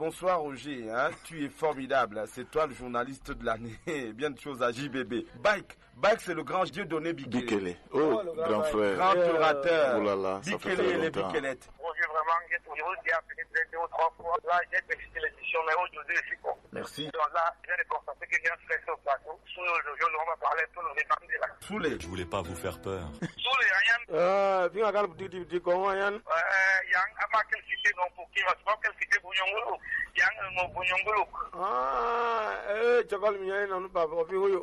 Bonsoir Roger, hein? Tu es formidable, c'est toi le journaliste de l'année, bien de choses à JBB. Bike, c'est le grand Dieudonné Bikele. Oh, grand frère. Grand orateur. Oh là là, ça fait Bikele et les longtemps. Bikelettes. Roger, vraiment, j'ai toujours dit à peut-être 2 ou 3 fois. Là, j'ai félicité l'édition, mais aujourd'hui, je suis con. Merci. Donc là, je viens de constater que j'ai un stress au plateau. Sous le jeu, on va parler tout le débat de là. Sous les. Je voulais pas vous faire peur. Sous les, Yann. Bien regarde petit comment Yann. Yann, à part quelle cité, non, pour qui, parce que quelle cité, Bounyongolo. Yann, mon Bounyongolo. Chakal mi Yann, non pas pour vous.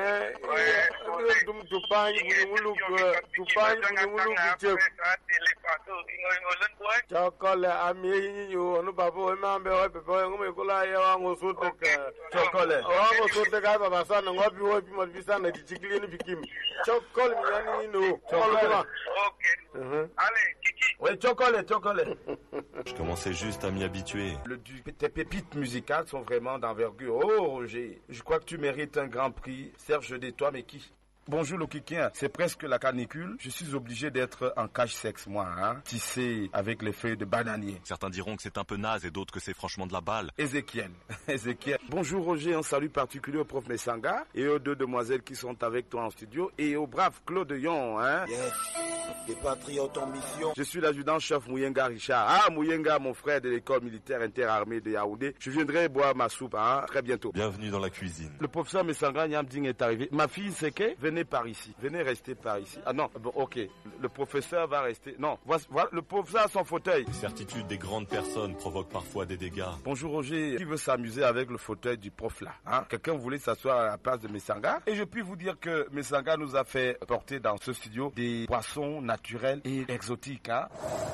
Chakal ami yo no babo ma be o pepe ngome kula ya ngo sote ka. Chocolate. Ngo sote ka baba sana ngopi wo bi mo bisa na dichikili ni bikim. Chakal mi Yann no. Ok. Allez, Kiki. Oui, chocolate. Je commençais juste à m'y habituer. Tes pépites musicales sont vraiment d'envergure. Oh Roger, je crois que tu mérites un grand prix. Serge Détois, mais qui? Bonjour le Kikien, c'est presque la canicule. Je suis obligé d'être en cache-sexe, moi, hein. Tissé avec les feuilles de bananier. Certains diront que c'est un peu naze et d'autres que c'est franchement de la balle. Ézéchiel. Bonjour Roger, un salut particulier au prof Messanga et aux 2 demoiselles qui sont avec toi en studio et au brave Claude Yon, hein. Yes, des patriotes en mission. Je suis l'adjudant-chef Mouyenga Richard. Ah, Mouyenga, mon frère de l'école militaire interarmée de Yaoundé. Je viendrai boire ma soupe, hein, très bientôt. Bienvenue dans la cuisine. Le professeur Messanga Nyamding est arrivé. Ma fille, c'est que venez par ici. Venez rester par ici. Ah non, bon, ok. Le professeur va rester. Non, voilà, le professeur a son fauteuil. Les certitudes des grandes personnes provoquent parfois des dégâts. Bonjour Roger, qui veut s'amuser avec le fauteuil du prof là, hein? Quelqu'un voulait s'asseoir à la place de Messanga. Et je puis vous dire que Messanga nous a fait porter dans ce studio des poissons naturels et exotiques, hein?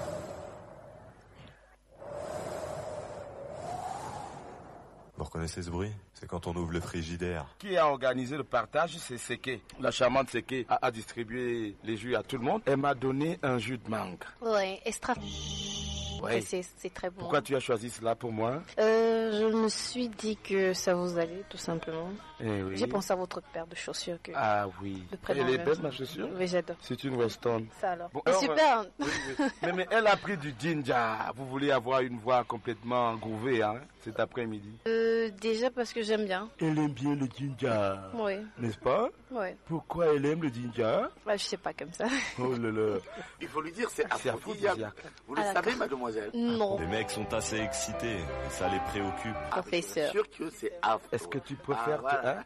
Vous reconnaissez ce bruit? C'est quand on ouvre le frigidaire. Qui a organisé le partage? C'est Seke. La charmante Seke a distribué les jus à tout le monde. Elle m'a donné un jus de mangue. Ouais, extra. Ouais. C'est très bon. Pourquoi tu as choisi cela pour moi? Je me suis dit que ça vous allait, tout simplement. Eh oui. J'ai pensé à votre paire de chaussures. Ah oui. Elle est belle, ma chaussure? Oui, j'adore. C'est une Weston. Ça alors. Bon, super. Oui. Mais elle a pris du ginger. Vous voulez avoir une voix complètement groovée, hein, cet après-midi? Déjà parce que j'aime bien. Elle aime bien le ginger. Oui. N'est-ce pas? Oui. Pourquoi elle aime le ginger? Bah, je sais pas comme ça. Oh là là. Il faut lui dire, c'est aphrodisiaque. Vous le Ah, savez, mademoiselle? Non. Les mecs sont assez excités et ça les préoccupe. Professeur. Sûr que c'est afro. Est-ce que tu préfères voilà.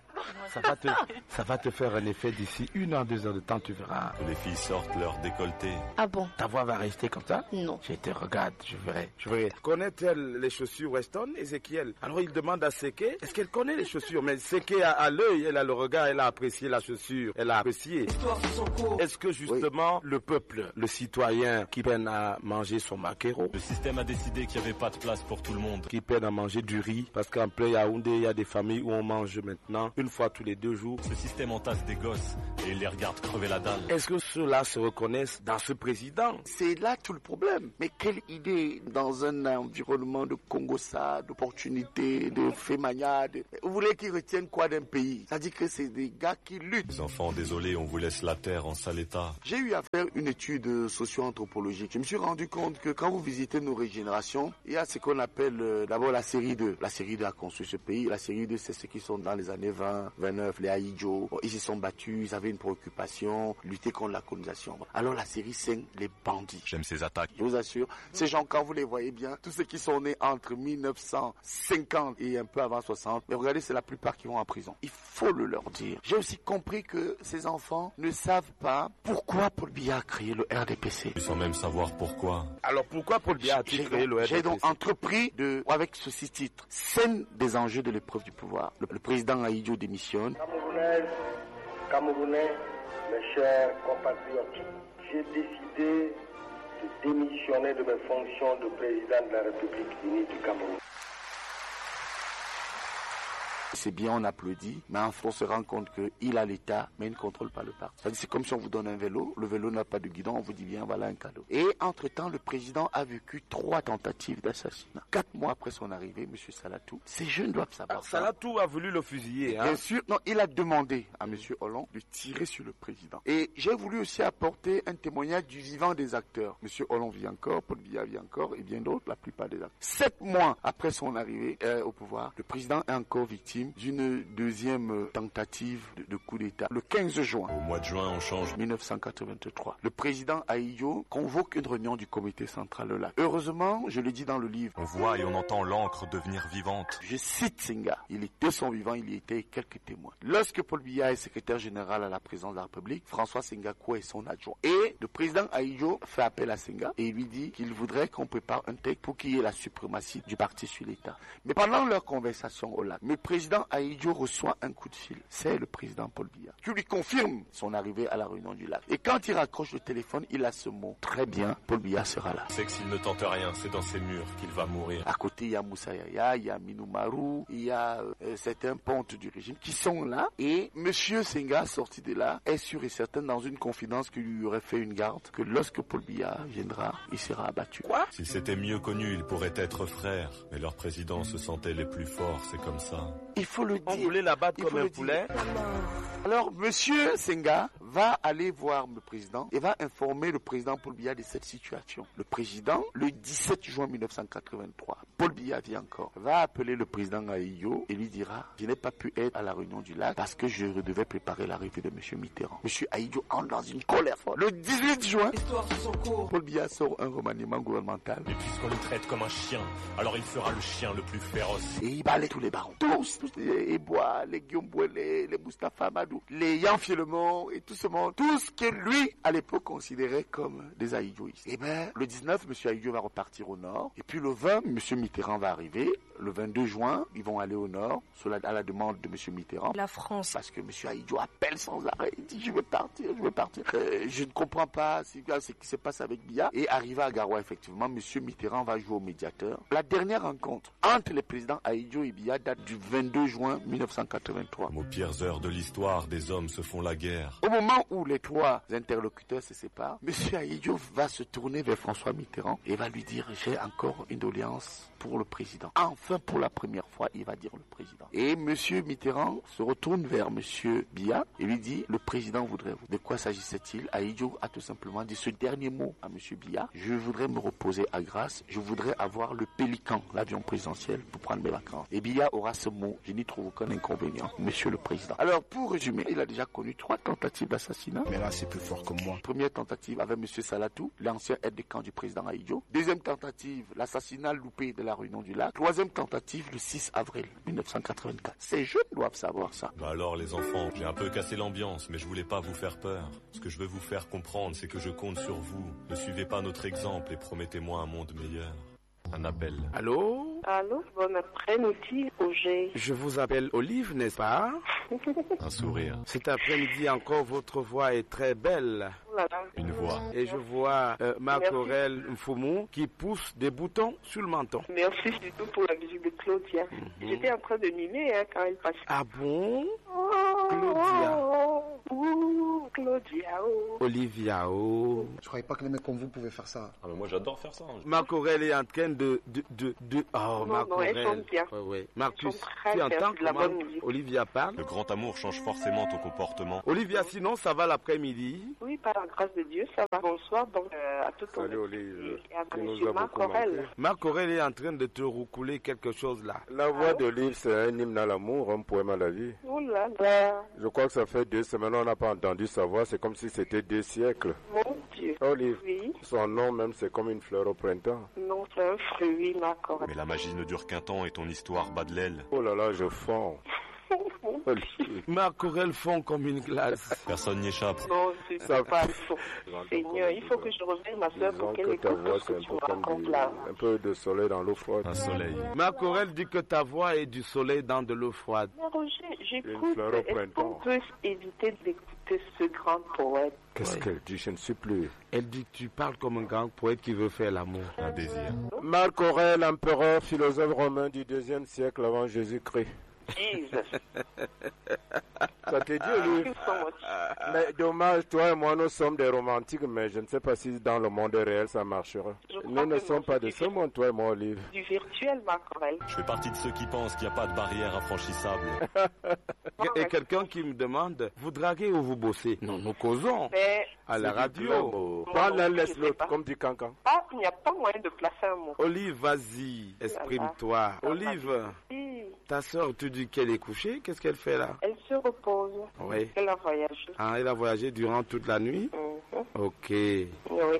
ça va te faire un effet d'ici 1 an, 2 heures de temps, tu verras. Les filles sortent leur décolleté. Ah bon? Ta voix va rester comme ça? Non. Je te regarde, je verrai. Connaît-elle les chaussures Weston, Ézéchiel? Alors il demande à Seke, est-ce qu'elle connaît les chaussures? Mais Seke a l'œil, elle a le regard, elle a apprécié la chaussure, elle a apprécié. Est-ce que justement le peuple, le citoyen qui peine à manger son maquereau, Le système a décidé qu'il n'y avait pas de place pour tout le monde. qui peine à manger du riz, parce qu'en plein Yaoundé, il y a des familles où on mange maintenant une fois tous les 2 jours. Ce système entasse des gosses et il les regarde crever la dalle. Est-ce que ceux-là se reconnaissent dans ce président? C'est là tout le problème. Mais quelle idée dans un environnement de Congo-ça, d'opportunités, de fémaniade. Vous voulez qu'ils retiennent quoi d'un pays? Ça dit que c'est des gars qui luttent. Les enfants, désolés, on vous laisse la terre en sale état. J'ai eu à faire une étude socio-anthropologique. Je me suis rendu compte que quand vous visitez nos régénérations, il y a ce qu'on appelle d'abord la série 2. La série 2 a construit ce pays. La série 2, c'est ceux qui sont dans les années 20, 29, les Aïdjo. Bon, ils se sont battus, ils avaient une préoccupation, lutter contre la colonisation. Alors la série 5, les bandits. J'aime ces attaques. Je vous assure, ces gens, quand vous les voyez bien, tous ceux qui sont nés entre 1950 et un peu avant 60, mais regardez, c'est la plupart qui vont en prison. Il faut le leur dire. J'ai aussi compris que ces enfants ne savent pas pourquoi Paul Biya a créé le RDPC. Sans même savoir pourquoi. Alors pourquoi Paul Biya a-t-il créé le RDPC? J'ai donc entrepris avec ceci titre, scène des enjeux de l'épreuve du pouvoir. Le président Aïdjo démissionne. Camerounais, mes chers compatriotes, j'ai décidé de démissionner de mes fonctions de président de la République unie du Cameroun. C'est bien, on applaudit, mais en fait, on se rend compte qu'il a l'État, mais il ne contrôle pas le parti. C'est comme si on vous donne un vélo, le vélo n'a pas de guidon, on vous dit bien, voilà un cadeau. Et entre-temps, le président a vécu 3 tentatives d'assassinat. 4 mois après son arrivée, M. Salatou, ces jeunes doivent savoir. Alors, Salatou a voulu le fusiller. Bien sûr, non, il a demandé à M. Hollande de tirer sur le président. Et j'ai voulu aussi apporter un témoignage du vivant des acteurs. M. Hollande vit encore, Paul Biya vit encore, et bien d'autres, la plupart des acteurs. 7 mois après son arrivée au pouvoir, le président est encore victime d'une deuxième tentative de coup d'État. Le 15 juin. Au mois de juin, on change. 1983. Le président Ahidjo convoque une réunion du comité central là. Heureusement, je le dis dans le livre. On voit et on entend l'encre devenir vivante. Je cite Senghor. Il était son vivant, il y était quelques témoins. Lorsque Paul Biya est secrétaire général à la présidence de la République, François Sengako est son adjoint. Et le président Ahidjo fait appel à Senghor et lui dit qu'il voudrait qu'on prépare un texte pour qu'il y ait la suprématie du parti sur l'État. Mais pendant leur conversation au lac, le président Ahidjo reçoit un coup de fil. C'est le président Paul Biya qui lui confirme son arrivée à la réunion du lac. Et quand il raccroche le téléphone, il a ce mot. Très bien, Paul Biya sera là. C'est que s'il ne tente rien, c'est dans ses murs qu'il va mourir. À côté, il y a Moussa Yaya, il y a Minou Marou, il y a certains pontes du régime qui sont là. Et Monsieur Senghor, sorti de là, est sûr et certain dans une confidence qui lui aurait fait une garde que lorsque Paul Biya viendra, il sera abattu. Quoi? S'ils s'étaient mieux connus, ils pourraient être frères. Mais leurs présidents se sentaient les plus forts, c'est comme ça. Il faut le dire. On voulait l'abattre comme un poulet. Alors, Monsieur Senghor va aller voir le président et va informer le président Paul Biya de cette situation. Le président, le 17 juin 1983, Paul Biya vient encore, va appeler le président Ahidjo et lui dira « Je n'ai pas pu être à la réunion du lac parce que je devais préparer l'arrivée de M. Mitterrand. » M. Ahidjo entre dans une colère forte. Le 18 juin, Paul Biya sort un remaniement gouvernemental. Et puisqu'on le traite comme un chien, alors il fera le chien le plus féroce. Et il balaie tous les barons. Tous les Ebois, les Guillaume Bouélé, les Moustapha Madou, les Yann Filemon et tout ce monde. Tout ce que lui, à l'époque, considérait comme des Ahidjoïstes. Et bien, le 19, M. Ahidjo va repartir au nord. Et puis le 20, M. Mitterrand va arriver. Le 22 juin, ils vont aller au nord, à la demande de M. Mitterrand. La France. Parce que M. Ahidjo appelle sans arrêt. Il dit, je veux partir. Je ne comprends pas ce qui se passe avec Biya. Et arrivé à Garoua, effectivement, M. Mitterrand va jouer au médiateur. La dernière rencontre entre les présidents Ahidjo et Biya date du 22 juin 1983. Aux pires heures de l'histoire, des hommes se font la guerre. Au moment où les 3 interlocuteurs se séparent, M. Ahidjo va se tourner vers François Mitterrand et va lui dire, j'ai encore une doléance pour le président. Enfin, pour la première fois, il va dire le président. Et M. Mitterrand se retourne vers M. Biya et lui dit, le président voudrait vous. De quoi s'agissait-il? Ahidjo a tout simplement dit ce dernier mot à M. Biya. Je voudrais me reposer à Grasse. Je voudrais avoir le Pélican, l'avion présidentiel, pour prendre mes vacances. Et Biya aura ce mot. Je n'y trouve aucun inconvénient, Monsieur le Président. Alors, pour résumer, il a déjà connu 3 tentatives d'assassinat. Mais là, c'est plus fort que moi. Première tentative avec M. Salatou, l'ancien aide de camp du président Ahidjo. Deuxième tentative, l'assassinat loupé de la réunion du lac. Troisième tentative, le 6 avril 1984. Ces jeunes doivent savoir ça. Bah alors les enfants, j'ai un peu cassé l'ambiance, mais je voulais pas vous faire peur. Ce que je veux vous faire comprendre, c'est que je compte sur vous. Ne suivez pas notre exemple et promettez-moi un monde meilleur. Un appel. Allô? Allô, bon après-midi, Roger. Je vous appelle Olive, n'est-ce pas? Un sourire. Cet après-midi encore, votre voix est très belle. Une voix. Et je vois Marc-Aurèle Mfoumou qui pousse des boutons sur le menton. Merci surtout pour la musique de Claudia. J'étais en train de mimer quand elle passait. Ah bon? Claudia. Claudia. Olivia. Je croyais pas que les mecs comme vous pouvaient faire ça. Ah mais moi j'adore faire ça. Marc-Aurèle est en train de... Oh, non, elle chante bien. Ouais. Marcus, tu entends comment Olivia parle? Le grand amour change forcément ton comportement. Olivia, sinon ça va l'après-midi? Oui, par la grâce de Dieu, ça va. Bonsoir donc à tout le monde. Salut Olive. Et à monsieur Marc-Aurèle. Marc-Aurèle est en train de te roucouler quelque chose là. La voix d'Olive, c'est un hymne à l'amour, un poème à la vie. Oh là là. Je crois que ça fait 2 semaines, on n'a pas entendu sa voix, c'est comme si c'était 2 siècles. Mon Dieu. Olive, oui. Son nom même, c'est comme une fleur au printemps. Non, c'est un fruit, Marc-Aurèle. Mais la magie ne dure qu'un temps et ton histoire bat de l'aile. Oh là là, je fonds. Marc-Aurèle fond comme une glace. Personne n'y échappe. Non, c'est pas faux. Seigneur, il faut que je revienne ma soeur pour qu'elle écoute tout ce que tu me racontes là. Un peu de soleil dans l'eau froide. Un soleil. Marc-Aurèle dit que ta voix est du soleil dans de l'eau froide. Mais Roger, j'écoute. Est-ce qu'on peut éviter d'écouter ce grand poète? Qu'est-ce qu'elle dit? Je ne sais plus. Elle dit que tu parles comme un grand poète qui veut faire l'amour. Un désir. Marc-Aurèle, empereur, philosophe romain du 2e siècle avant Jésus-Christ. Jesus. Ça te dit, Olive? Mais dommage, toi et moi, nous sommes des romantiques, mais je ne sais pas si dans le monde réel ça marchera. Nous ne sommes pas de ce monde, toi et moi, Olive. Du virtuel, Marc-Aurèle. Je fais partie de ceux qui pensent qu'il n'y a pas de barrière infranchissable. Et quelqu'un qui me demande, vous draguez ou vous bossez? Non, nous causons. Mais à la radio. Pas l'un laisse l'autre, comme dit Cancan. Ah, il n'y a pas moyen de placer un mot. Olive, vas-y, exprime-toi. Olive, ta soeur, tu dis qu'elle est couchée, qu'est-ce qu'elle fait là? Elle se repose. Oui. Elle a voyagé. Ah, elle a voyagé durant toute la nuit? Ok. Oui.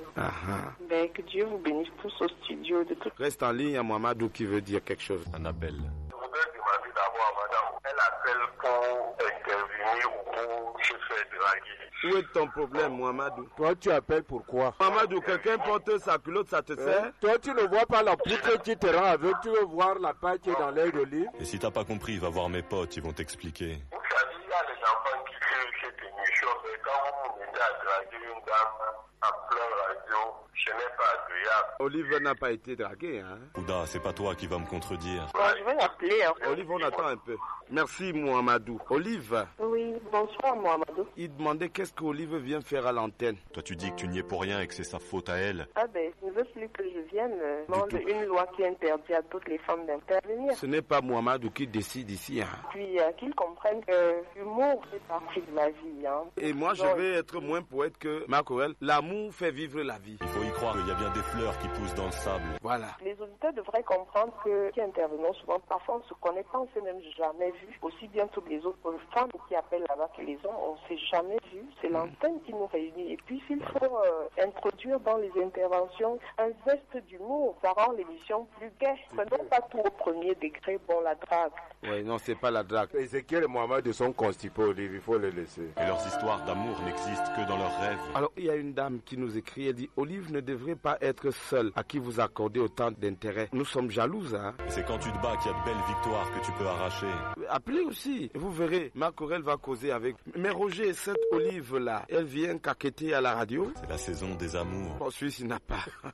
Ah. Que Dieu vous bénisse tous au studio. Reste en ligne à Mohamedou qui veut dire quelque chose. Un appel. Je voudrais demander d'abord à madame, elle appelle pour intervenir ou pour se faire draguer. Où est ton problème, Mohamedou? Toi, tu appelles pourquoi? Mohamedou, quelqu'un porte sa culotte, ça te sert? Toi, tu ne vois pas la poutre qui te rend aveugle, tu veux voir la paille qui est dans l'œil d'Olive? Et si t'as pas compris, va voir mes potes, ils vont t'expliquer. Vous savez, il y a des enfants qui font cette émission, mais quand vous vous mettez à draguer une dame en plein radio, ce n'est pas agréable. Olive n'a pas été draguée, hein? Ouda, c'est pas toi qui va me contredire. Je vais l'appeler. Olive, on attend un peu. Merci, Mohamedou. Olive. Oui, bonsoir, Mohamedou. Il demandait qu'est-ce qu'Olive vient faire à l'antenne. Toi, tu dis que tu n'y es pour rien et que c'est sa faute à elle. Ah ben, je ne veux plus que je vienne. Demande une loi qui interdit à toutes les femmes d'intervenir. Ce n'est pas Mohamedou qui décide ici, hein? Puis qu'ils comprennent que l'humour fait partie de la vie, hein. Et moi, je vais être moins poète que Marc-Aurèle. L'amour fait vivre la vie. Il faut y croire qu'il y a bien des fleurs qui poussent dans le sable. Voilà. Les auditeurs devraient comprendre que qui intervenons souvent, parfois on ne se connaît pas, on ne s'est même jamais vu. Aussi bien toutes les autres femmes qui appellent là-bas que les hommes, on ne s'est jamais vu. C'est l'antenne qui nous réunit. Et puis s'il faut introduire dans les interventions un zeste d'humour, ça rend l'émission plus gaie. Prenons pas tout au premier degré, bon, la drague. Oui, non, c'est pas la drague. Ézéchiel et Mohamed sont constipés, Olive, il faut les laisser. Et leurs histoires d'amour n'existent que dans leurs rêves. Alors, il y a une dame qui nous écrit, elle dit, Olive ne devrait pas être seule à qui vous accordez autant d'intérêt. Nous sommes jalouses, hein. Et c'est quand tu te bats qu'il y a de belles victoires que tu peux arracher. Appelez aussi. Vous verrez, Marc-Aurèle va causer avec. Mais Roger, cette Olive-là, elle vient caqueter à la radio. C'est la saison des amours. Bon, celui-ci n'a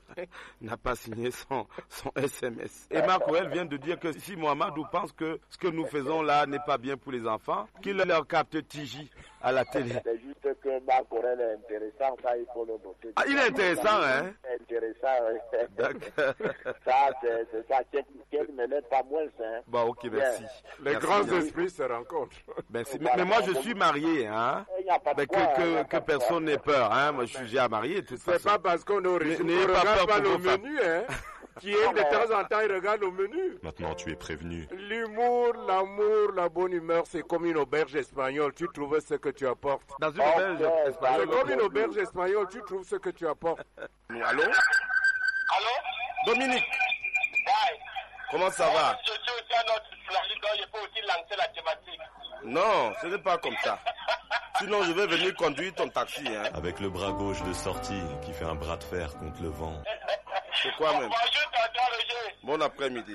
pas signé son SMS. Et Marc-Aurèle vient de dire que si Mohamedou pense que ce que nous faisons là n'est pas bien pour les enfants, qu'il leur capte Tiji à la télé. C'est juste que Marc-Aurèle est intéressant, ça il faut le noter. Ah, il est intéressant, hein? Intéressant, oui. D'accord. Ça, c'est ça, qu'elle ne l'est pas moins, hein. Bon, ok, merci. Les grands esprits se rencontrent. Merci. Mais moi, je suis marié, hein? Mais que personne n'ait peur, hein? Moi, je suis déjà marié, de toute façon. C'est pas parce qu'on est originaire. N'ayez pas peur pas pour le vos femmes. menu, hein? Qui est de temps en temps, il regarde le menu. Maintenant, tu es prévenu. L'humour, l'amour, la bonne humeur, c'est comme une auberge espagnole. Tu trouves ce que tu apportes. Dans une auberge espagnole. C'est comme une auberge espagnole. Tu trouves ce que tu apportes. Allô? Allô? Dominique. Ouais. Comment ça va? Je suis aussi à notre flanc, donc je peux aussi lancer la thématique. Non, ce n'est pas comme ça. Sinon, je vais venir conduire ton taxi, hein. Avec le bras gauche de sortie qui fait un bras de fer contre le vent. C'est quoi même? Bonjour, tonton Roger. Bon après-midi.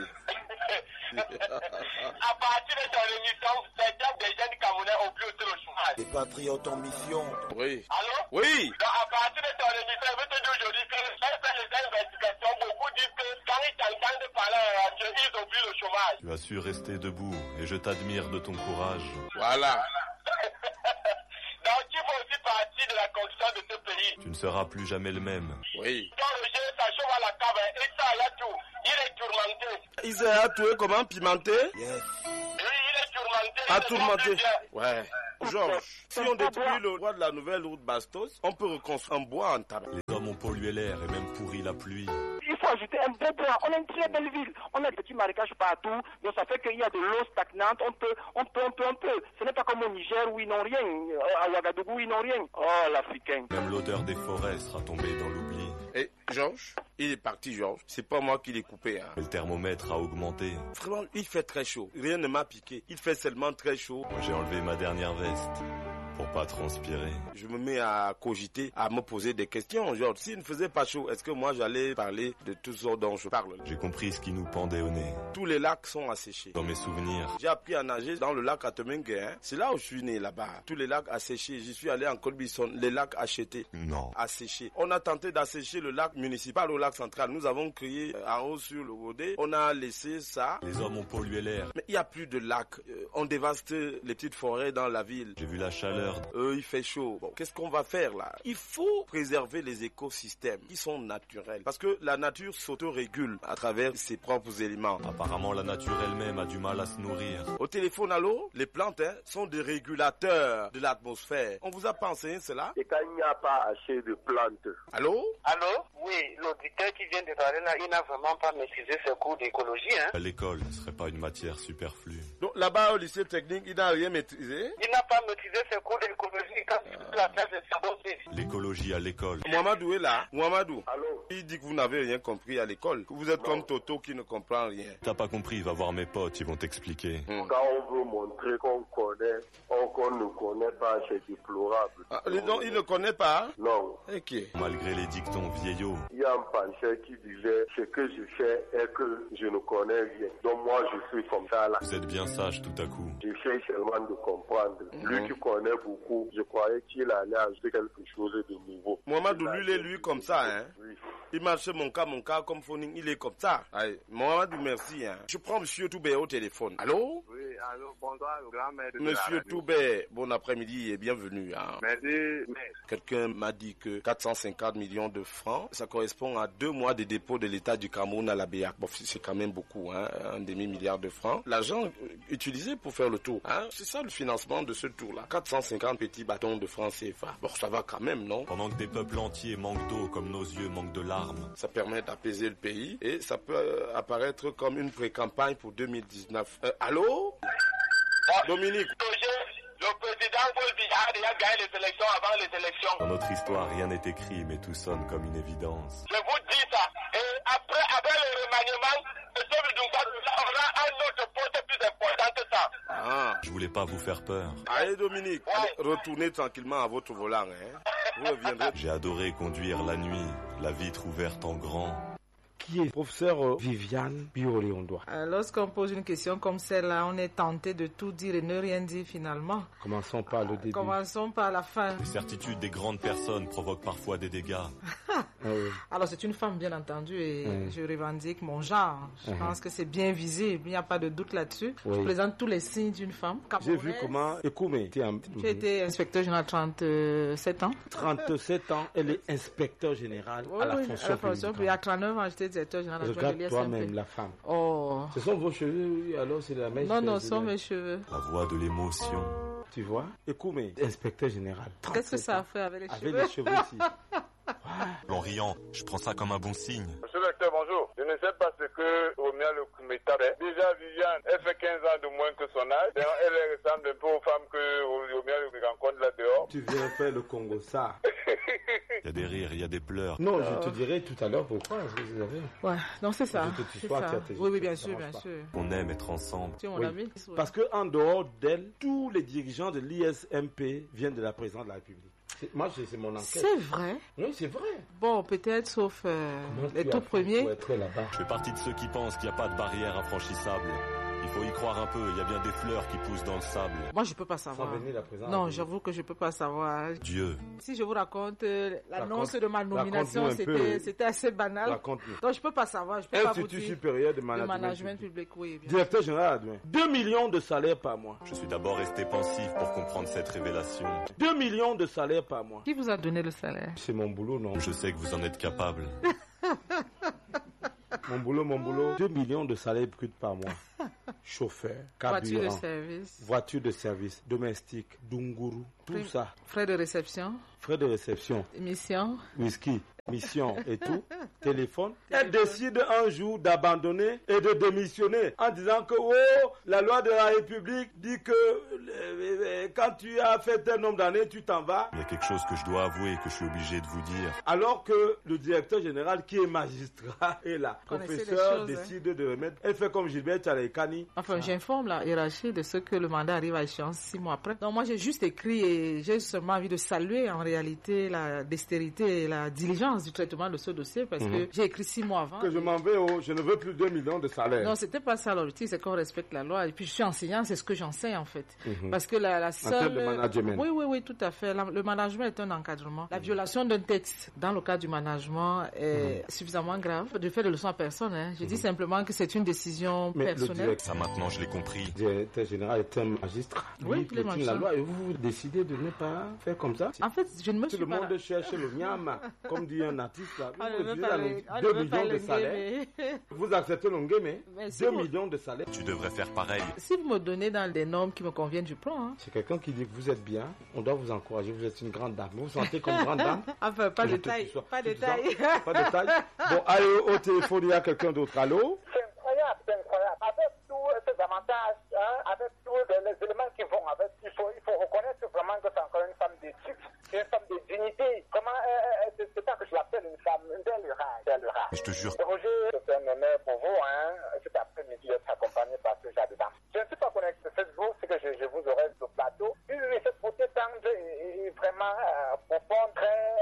À partir de ton émission, certains des jeunes Camerounais ont plus aussi le chômage. Des patriotes en mission. Oui. Allô? Oui. Donc, à partir de ton émission, je veux te dire aujourd'hui que j'ai fait les investigations. Beaucoup disent que quand ils t'entendent parler à la radio, ils ont plus le chômage. Tu as su rester debout et je t'admire de ton courage. Voilà. Donc, tu fais aussi partie de la construction de ce pays. Tu ne seras plus jamais le même. Oui. Quand le jeu, ça chauffe à la cave, et ça, il y a tout. Il est tourmenté. Isaiah, tu es comment? Pimenté? Yes. Oui, il est tourmenté. À tourmenté. Ouais. Georges, si on détruit le roi de la nouvelle route Bastos, on peut reconstruire un bois en tabac. Les hommes ont pollué l'air et même pourri la pluie. Il faut ajouter un beau bois. On a une très belle ville. On a des petits marécages partout. Donc ça fait qu'il y a de l'eau stagnante. On peut. Ce n'est pas comme au Niger où ils n'ont rien. À Ouagadougou, ils n'ont rien. Oh, l'Africain. Même l'odeur des forêts sera tombée dans l'oubli. Et Georges, il est parti, Georges. C'est pas moi qui l'ai coupé, hein. Le thermomètre a augmenté. Vraiment, il fait très chaud. Rien ne m'a piqué. Il fait seulement très chaud. Moi, j'ai enlevé ma dernière veste pour pas transpirer. Je me mets à cogiter, à me poser des questions. Genre, s'il ne faisait pas chaud, est-ce que moi j'allais parler de tout ce dont je parle? J'ai compris ce qui nous pendait au nez. Tous les lacs sont asséchés. Dans mes souvenirs. J'ai appris à nager dans le lac Atomengue. Hein. C'est là où je suis né, là-bas. Tous les lacs asséchés. J'y suis allé en Colbison. Les lacs achetés. Non. Asséchés. On a tenté d'assécher le lac municipal au lac central. Nous avons crié en haut sur le Rodé. On a laissé ça. Les hommes ont pollué l'air. Mais il n'y a plus de lacs. On dévaste les petites forêts dans la ville. J'ai vu la chaleur. Il fait chaud. Bon, qu'est-ce qu'on va faire là? Il faut préserver les écosystèmes qui sont naturels. Parce que la nature s'autorégule à travers ses propres éléments. Apparemment, la nature elle-même a du mal à se nourrir. Au téléphone, allô? Les plantes sont des régulateurs de l'atmosphère. On vous a pas enseigné cela? Et quand il n'y a pas assez de plantes. Allô? Allô? Oui, l'auditeur qui vient de parler là, il n'a vraiment pas maîtrisé ce cours d'écologie. À l'école, ce serait pas une matière superflue. Donc là-bas au lycée technique, il n'a rien maîtrisé? Il n'a pas maîtrisé ce cours d'écologie quand il a fait de saboter. L'écologie à l'école. Mohamedou est là. Mohamedou. Allô? Il dit que vous n'avez rien compris à l'école. Que vous êtes comme Toto qui ne comprend rien. T'as pas compris, va voir mes potes, ils vont t'expliquer. Quand on veut montrer qu'on connaît, qu'on ne connaît pas, c'est déplorable. Donc il ne connaît pas? Non. Ok. Malgré les dictons vieillots. Il y a un penseur qui disait, ce que je fais est que je ne connais rien. Donc moi je suis comme ça là. Vous êtes bien sage tout à coup. J'essaie seulement de comprendre. Lui qui connaît beaucoup, je croyais qu'il allait ajouter quelque chose de nouveau. Mohamedou, lui comme ça, hein? Oui. Il marche mon cas comme phoning, il est comme ça. Allez, Mohamedou, merci, hein. Je prends Monsieur Toubé au téléphone. Allô? Oui, allô, bonsoir, le grand-maître. Monsieur Toubé, bon après-midi et bienvenue, hein. Merci. Quelqu'un m'a dit que 450 millions de francs, ça correspond à 2 mois de dépôt de l'État du Cameroun à la BEAC. Bon, c'est quand même beaucoup, hein, un demi-milliard de francs. L'argent utilisé pour faire le tour, hein, c'est ça le financement de ce tour-là. 450 petits bâtons de francs CFA. Bon, ça va quand même, non? Pendant que des peuples entiers manquent d'eau comme nos yeux manquent de larmes. Ça permet d'apaiser le pays et ça peut apparaître comme une pré-campagne pour 2019. Allô? Dominique. Le président Paul Biya a déjà gagné les élections avant les élections. Dans notre histoire, rien n'est écrit, mais tout sonne comme une évidence. Je vous dis ça. Et après le remaniement, le peuple d'Oumba aura un autre poste plus important que ça. Ah. Je voulais pas vous faire peur. Allez Dominique, allez, retournez tranquillement à votre volant, hein. Vous reviendrez. J'ai adoré conduire la nuit, la vitre ouverte en grand. Qui est professeur Viviane Biolé-Ondoa. Lorsqu'on pose une question comme celle-là, on est tenté de tout dire et ne rien dire finalement. Commençons par le début. Commençons par la fin. Les certitudes des grandes personnes provoquent parfois des dégâts. Alors c'est une femme bien entendu et je revendique mon genre. Je pense que c'est bien visible, il n'y a pas de doute là-dessus. Je présente tous les signes d'une femme. J'ai vu comment Ekoumé. J'ai été inspecteur général 37 ans. 37 ans, elle est inspecteur général à la fonction publique. Il y a 39 ans, j'étais directeur général. Regarde toi-même la femme. Oh. Ce sont vos cheveux, alors c'est la mèche. Non, ce sont mes cheveux. La voix de l'émotion. Tu vois? Ekoumé, inspecteur général. Qu'est-ce que ça a fait avec les cheveux? Avec les cheveux aussi. En riant, je prends ça comme un bon signe. Monsieur le docteur, bonjour. Je ne sais pas ce que Omia le Koumeta fait. Déjà, Viviane, elle fait 15 ans de moins que son âge. Elle ressemble un peu aux femmes que Omia le rencontre là dehors. Tu viens faire le Congo, ça. Il y a des rires, il y a des pleurs. Non, je te dirai tout à l'heure pourquoi. Vous avez... Ouais, non, c'est ça. C'est ça. Oui, bien sûr. On aime être ensemble. Tu es mon ami. Parce qu'en dehors d'elle, tous les dirigeants de l'ISMP viennent de la présidence de la République. Moi, c'est mon enquête. C'est vrai? Oui, c'est vrai. Bon, peut-être, sauf les tout premiers. Je fais partie de ceux qui pensent qu'il n'y a pas de barrière infranchissable. Il faut y croire un peu, il y a bien des fleurs qui poussent dans le sable. Moi, je peux pas savoir. Non, j'avoue que je peux pas savoir. Dieu. Si je vous raconte l'annonce de ma nomination, c'était assez banal. Raconte-nous. Donc, je peux pas savoir. Je peux pas vous dire. Institut supérieur de management public, oui. Bien. Directeur général adjoint. 2 millions de salaires par mois. Je suis d'abord resté pensif pour comprendre cette révélation. 2 millions de salaires par mois. Qui vous a donné le salaire? C'est mon boulot, non? Je sais que vous en êtes capable. Mon boulot. 2 millions de salaires bruts par mois. Chauffeur, carburant, voiture de service, domestique, dunguru, tout ça. Frais de réception. Émission. Whisky. mission et tout, téléphone. Elle décide un jour d'abandonner et de démissionner en disant que la loi de la République dit que quand tu as fait un nombre d'années, tu t'en vas. Il y a quelque chose que je dois avouer, que je suis obligé de vous dire. Alors que le directeur général qui est magistrat et la professeur décide de remettre. Elle fait comme Gilbert Tchalekani. Enfin, j'informe la hiérarchie de ce que le mandat arrive à échéance 6 mois après. Donc moi j'ai juste écrit et j'ai seulement envie de saluer en réalité la dextérité et la diligence du traitement de ce dossier parce que j'ai écrit 6 mois avant. Que je m'en vais je ne veux plus 2 millions de salaire. Non, c'était pas ça l'objectif, c'est qu'on respecte la loi. Et puis je suis enseignant, c'est ce que j'enseigne en fait. Parce que la seule... En termes de management. Oui, tout à fait. Le management est un encadrement. La violation d'un texte dans le cadre du management est suffisamment grave. Je fais de leçons à personne. Je dis simplement que c'est une décision personnelle. Ça maintenant je l'ai compris. Le directeur général est un magistrat. Oui, il est la loi et vous décidez de ne pas faire comme ça. En fait, je ne me suis pas... Tout le monde cherche le nyama, comme dit un artiste. Là. Vous 2 millions de salaire. Vous acceptez l'ongame, 2 millions de salaire. Tu devrais faire pareil. Si vous me donnez dans des normes qui me conviennent, je prends. C'est quelqu'un qui dit que vous êtes bien, on doit vous encourager, vous êtes une grande dame. Vous vous sentez comme grande dame? Enfin, pas de détail. Pas de détail. Bon, allez, au téléphone, il y a quelqu'un d'autre. Allô? C'est incroyable. Avec tous ces avantages, avec tous les éléments qui vont avec, il faut reconnaître vraiment que c'est encore une femme d'éthique, une femme de dignité. Comment c'est ça que je l'appelle une femme, une belle rare. Je te jure. Roger, c'est un honneur pour vous, cet après-midi d'être accompagné par ce genre de dame. Je ne suis pas connecté sur Facebook, c'est que je vous aurai sur le plateau. Oui, cette beauté tendre est vraiment profonde,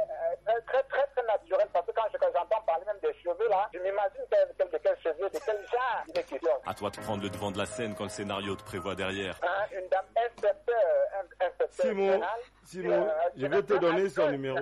très naturelle, parce que quand j'entends parler même des cheveux là, je m'imagine de quels cheveux, de quel genre il est question. À toi de prendre le devant de la scène quand le scénario te prévoit derrière. Une dame inspecteur Simon, je vais te donner son numéro.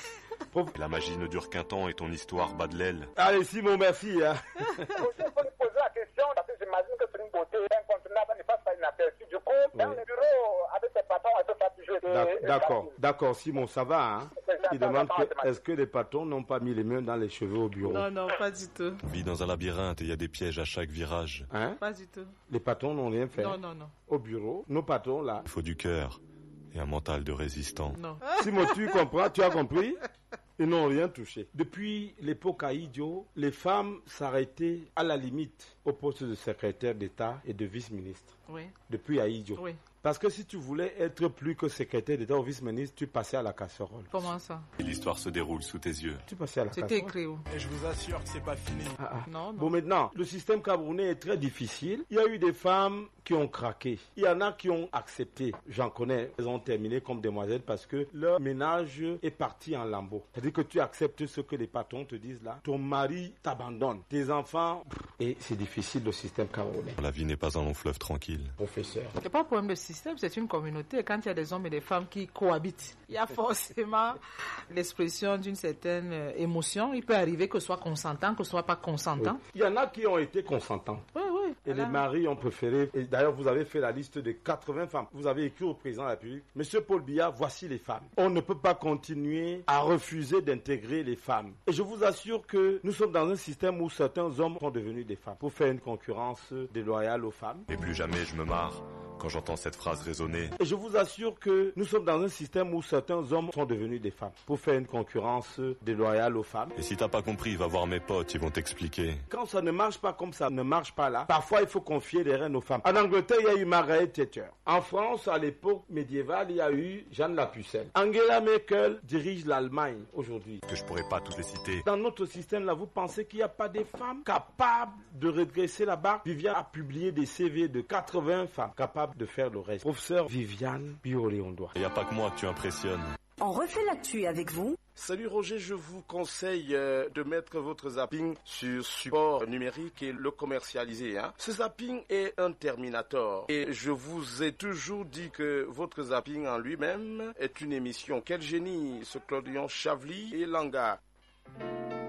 La magie ne dure qu'un temps et ton histoire bat de l'aile. Allez Simon, merci. Il faut lui poser la question, parce que j'imagine que c'est une beauté incontournable, ne passe pas inaperçue. Du coup, dans le bureau, avec ses patrons, elle peut pas toujours... D'accord, Simon, ça va. Il demande est-ce que les patrons n'ont pas mis les mains dans les cheveux au bureau? Non, pas du tout. On vit dans un labyrinthe et il y a des pièges à chaque virage. Pas du tout. Les patrons n'ont rien fait? Non. Au bureau, nos patrons là? Il faut du cœur et un mental de résistant. Non. Simon, tu comprends? Tu as compris? Ils n'ont rien touché. Depuis l'époque Aïdjo, les femmes s'arrêtaient à la limite au poste de secrétaire d'État et de vice-ministre. Oui. Depuis Aïdjo. Oui. Parce que si tu voulais être plus que secrétaire d'État ou vice-ministre, tu passais à la casserole. Comment ça? Et l'histoire se déroule sous tes yeux. Tu passais à la casserole. C'était écrit où? Et je vous assure que c'est pas fini. Non. Bon, maintenant, le système camerounais est très difficile. Il y a eu des femmes qui ont craqué. Il y en a qui ont accepté. J'en connais. Elles ont terminé comme demoiselles parce que leur ménage est parti en lambeaux. C'est-à-dire que tu acceptes ce que les patrons te disent là. Ton mari t'abandonne. Tes enfants... Et c'est difficile le système camerounais. La vie n'est pas un long fleuve tranquille. Professeur. C'est pas un problème de système, c'est une communauté. Quand il y a des hommes et des femmes qui cohabitent, il y a forcément l'expression d'une certaine émotion. Il peut arriver que ce soit consentant, que ce soit pas consentant. Oui. Il y en a qui ont été consentants. Oui. Et les maris ont préféré. Et d'ailleurs, vous avez fait la liste de 80 femmes. Vous avez écrit au président de la République, Monsieur Paul Biya, voici les femmes. On ne peut pas continuer à refuser d'intégrer les femmes. Et je vous assure que nous sommes dans un système où certains hommes sont devenus des femmes pour faire une concurrence déloyale aux femmes. Et plus jamais je me marre quand j'entends cette phrase résonner. Et je vous assure que nous sommes dans un système où certains hommes sont devenus des femmes pour faire une concurrence déloyale aux femmes. Et si t'as pas compris, va voir mes potes, ils vont t'expliquer. Quand ça ne marche pas comme ça ne marche pas là, parfois il faut confier les rênes aux femmes. En Angleterre, il y a eu Margaret Thatcher. En France, à l'époque médiévale, il y a eu Jeanne la Pucelle. Angela Merkel dirige l'Allemagne aujourd'hui. Que je pourrais pas toutes les citer. Dans notre système là, vous pensez qu'il n'y a pas des femmes capables de redresser la barre? Viviane a publié des CV de 80 femmes capables de faire le reste. Professeur Viviane Biolé-Ondoa. Il n'y a pas que moi que tu impressionnes. On refait l'actu avec vous. Salut Roger, je vous conseille de mettre votre zapping sur support numérique et le commercialiser. Ce zapping est un Terminator et je vous ai toujours dit que votre zapping en lui-même est une émission. Quel génie, ce Claudion Chavely et Langa.